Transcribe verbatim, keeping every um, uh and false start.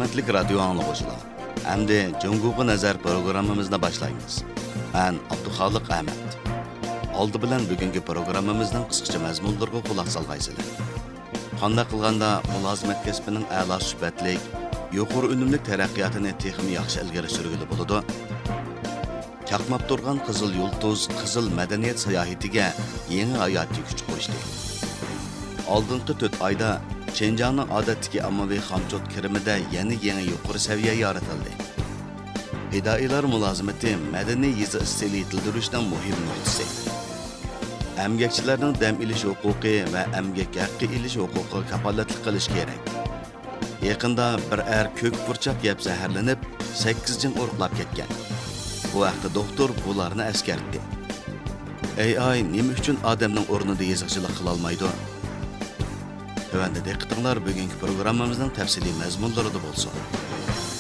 Hürmetlik radyo anlıqçılar. Endi Cunguğu Nazar programımızda başlayımız. Ben Abduxaliq Ahmet. Oldi bilan bugungi programmamizning qisqacha mazmunlariga quloq solgaysizlar. Qanday qilganda mulozimat kasbining a'lo sifatli, yuqori unumli taraqqiyotini texnik yaxshi ilgari surgili bo'ladi. Chaqnab turgan qizil yulduz qizil madaniyat sayohatiga yangi hayot kuch qo'shdi. Oldingi to'rt oyda Şenjanның odatdagi ommaviy xomchot kirimida yana yangi yuqori saviya yaratildi. Fidoilar mulozimati madaniy yezi istili yetildirishning muhim nuqtasi. Emgakchilarning dam ilish huquqi va emgak haqqi ilish huquqi kafolatli qilish kerak. Yaqinda bir er ko'k burchaq yeb zaharlanib, sakkiz jin o'rqlab ketgan. Bu vaqtda doktor bularni eskartdi. Ey ay, nima uchun odamning o'rnida yeziqchilik qila olmaydi? Tövəndə diqqətinizlər bugünkü proqramımızın təfsili məzmunlarıdır bolsun.